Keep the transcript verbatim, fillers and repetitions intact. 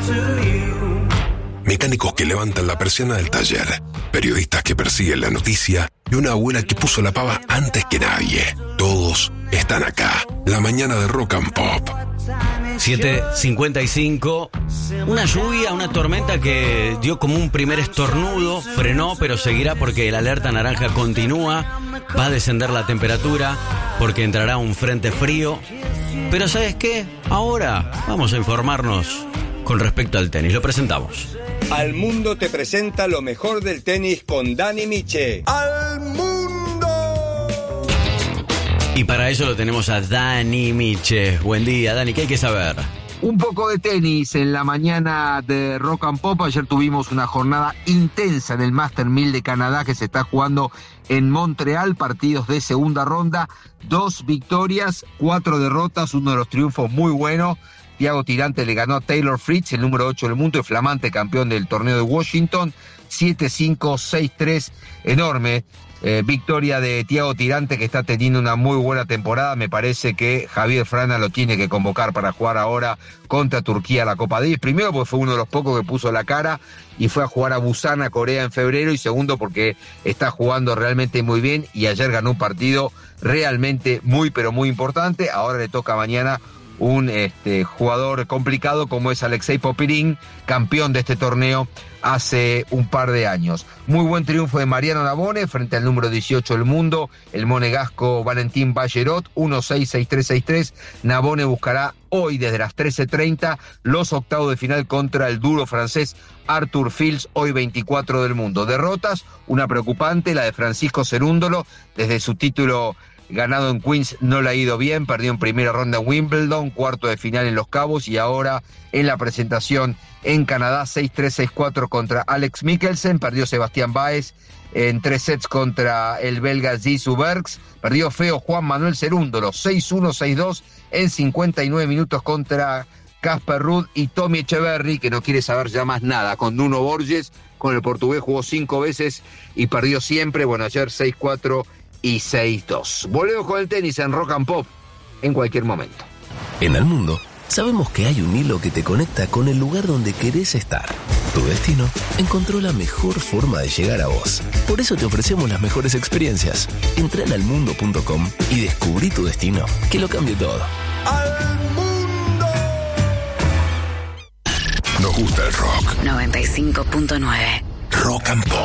Mecánicos que levantan la persiana del taller, periodistas que persiguen la noticia y una abuela que puso la pava antes que nadie. Todos están acá. La mañana de Rock and Pop. siete cincuenta y cinco. Una lluvia, una tormenta que dio como un primer estornudo, frenó, pero seguirá porque el alerta naranja continúa. Va a descender la temperatura porque entrará un frente frío. Pero ¿sabes qué? Ahora vamos a informarnos con respecto al tenis. Lo presentamos. Al Mundo te presenta lo mejor del tenis con Dani Miche. ¡Al Mundo! Y para eso lo tenemos a Dani Miche. Buen día, Dani, ¿qué hay que saber? Un poco de tenis en la mañana de Rock and Pop. Ayer tuvimos una jornada intensa en el Master mil de Canadá que se está jugando en Montreal. Partidos de segunda ronda, dos victorias, cuatro derrotas, uno de los triunfos muy buenos. Thiago Tirante le ganó a Taylor Fritz, el número ocho del mundo, el flamante campeón del torneo de Washington. siete cinco, seis tres, enorme. Eh, victoria de Thiago Tirante, que está teniendo una muy buena temporada. Me parece que Javier Frana lo tiene que convocar para jugar ahora contra Turquía la Copa Davis. Primero porque fue uno de los pocos que puso la cara y fue a jugar a Busan, a Corea en febrero. Y segundo porque está jugando realmente muy bien y ayer ganó un partido realmente muy pero muy importante. Ahora le toca mañana un este, jugador complicado como es Alexei Popirín, campeón de este torneo hace un par de años. Muy buen triunfo de Mariano Navone frente al número dieciocho del mundo, el monegasco Valentín Ballerot, uno seis, seis tres, seis tres. Navone buscará hoy desde las trece treinta los octavos de final contra el duro francés Arthur Fils, hoy veinticuatro del mundo. Derrotas, una preocupante, la de Francisco Cerúndolo, desde su título ganado en Queens no le ha ido bien, perdió en primera ronda en Wimbledon, cuarto de final en Los Cabos y ahora en la presentación en Canadá, seis tres, seis cuatro contra Alex Mikkelsen, perdió Sebastián Báez en tres sets contra el belga Zizou Bergs, perdió feo Juan Manuel Cerúndolo, seis uno, seis dos en cincuenta y nueve minutos contra Casper Ruud y Tommy Echeverry, que no quiere saber ya más nada, con Nuno Borges, con el portugués jugó cinco veces y perdió siempre, bueno, ayer seis cuatro y seis dos. Volvemos con el tenis en Rock and Pop en cualquier momento. En el mundo sabemos que hay un hilo que te conecta con el lugar donde querés estar. Tu destino encontró la mejor forma de llegar a vos. Por eso te ofrecemos las mejores experiencias. Entra en almundo punto com y descubrí tu destino, que lo cambie todo. ¡Al Mundo! Nos gusta el rock. noventa y cinco punto nueve Rock and Pop.